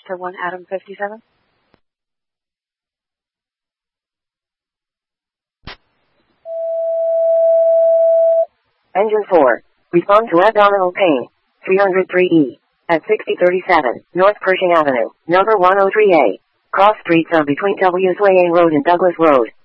for 1 Adam 57. Engine 4. Respond to abdominal pain. 303E. At 6037, North Pershing Avenue, number 103A. Cross streets of between W's Way A Road and Douglas Road.